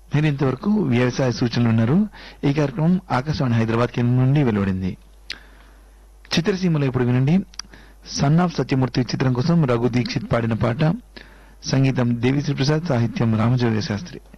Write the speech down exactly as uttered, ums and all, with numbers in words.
మీరు ఇంతవరకు వ్యవసాయ సూచనలు ఉన్నారు. ఈ కార్యక్రమం ఆకాశవాణి హైదరాబాద్ కేంద్రం నుండి వెలువడింది. చిత్రసీమలో ఇప్పుడు వినండి. సన్ ఆఫ్ సత్యమూర్తి చిత్రం కోసం రఘు దీక్షిత్ పాడిన పాట. సంగీతం దేవిశ్రీ ప్రసాద్, సాహిత్యం రామజోగ శాస్త్రి.